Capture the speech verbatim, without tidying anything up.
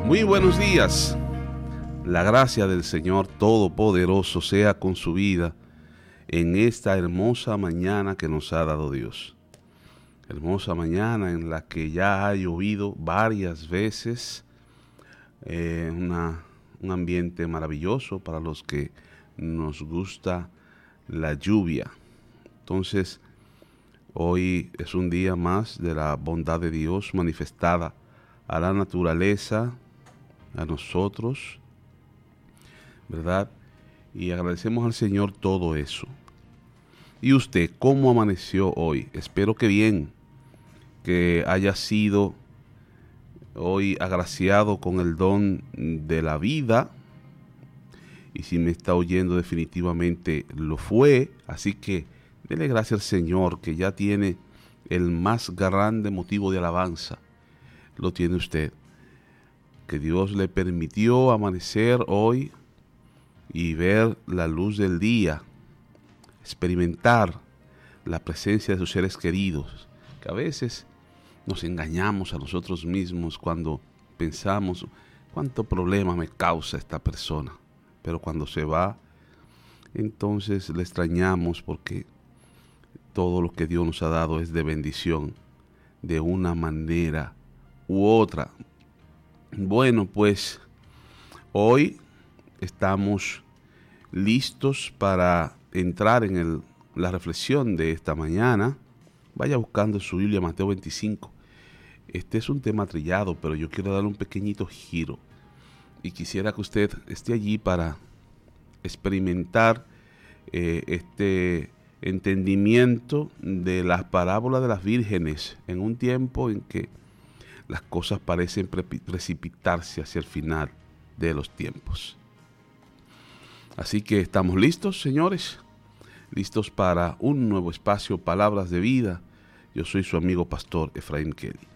Muy buenos días. La gracia del Señor Todopoderoso sea con su vida en esta hermosa mañana que nos ha dado Dios. Hermosa mañana en la que ya ha llovido varias veces. Eh, una, un ambiente maravilloso para los que nos gusta la lluvia. Entonces, hoy es un día más de la bondad de Dios manifestada a la naturaleza, a nosotros, ¿verdad? Y agradecemos al Señor todo eso. ¿Y usted cómo amaneció hoy? Espero que bien, que haya sido hoy agraciado con el don de la vida. Y si me está oyendo, definitivamente lo fue. Así que dele gracias al Señor, que ya tiene el más grande motivo de alabanza. Lo tiene usted. Que Dios le permitió amanecer hoy y ver la luz del día, experimentar la presencia de sus seres queridos, que a veces nos engañamos a nosotros mismos cuando pensamos cuánto problema me causa esta persona, pero cuando se va, entonces le extrañamos porque todo lo que Dios nos ha dado es de bendición, de una manera u otra. Bueno, pues hoy estamos listos para entrar en el, la reflexión de esta mañana. Vaya buscando su Biblia, Mateo veinticinco. Este es un tema trillado, pero yo quiero darle un pequeñito giro. Y quisiera que usted esté allí para experimentar eh, este entendimiento de las parábolas de las vírgenes en un tiempo en que las cosas parecen precipitarse hacia el final de los tiempos. Así que estamos listos, señores, listos para un nuevo espacio, Palabras de Vida. Yo soy su amigo pastor Efraín Kelly.